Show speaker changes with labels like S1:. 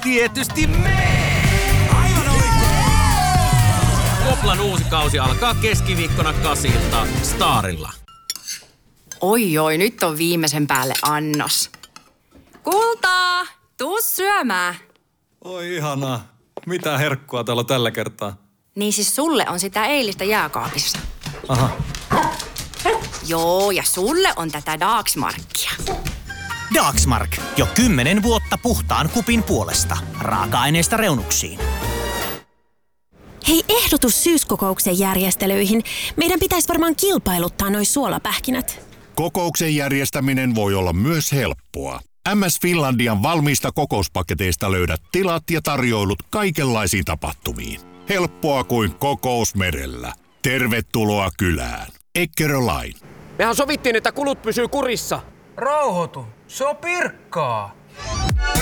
S1: tietysti me!
S2: Aivan oikein!
S1: Koplan uusi kausi alkaa keskiviikkona 8 Starilla.
S3: Oi, nyt on viimeisen päälle annos. Kultaa, tuu syömään.
S4: Oi ihanaa. Mitä herkkua täällä on tällä kertaa?
S3: Niin siis sulle on sitä eilistä jääkaapissa.
S4: Aha.
S3: Joo, ja sulle on tätä Dagsmarkia.
S5: Dagsmark. Jo 10 vuotta puhtaan kupin puolesta. Raaka-aineista reunuksiin.
S6: Hei, ehdotus syyskokouksen järjestelyihin. Meidän pitäisi varmaan kilpailuttaa noi suolapähkinät.
S7: Kokouksen järjestäminen voi olla myös helppoa. MS Finlandian valmiista kokouspaketeista löydät tilat ja tarjoilut kaikenlaisiin tapahtumiin. Helppoa kuin kokous merellä. Tervetuloa kylään. Eckerö Line.
S8: Mehän sovittiin, että kulut pysyy kurissa.
S2: Rauhoitu, se on Pirkkaa.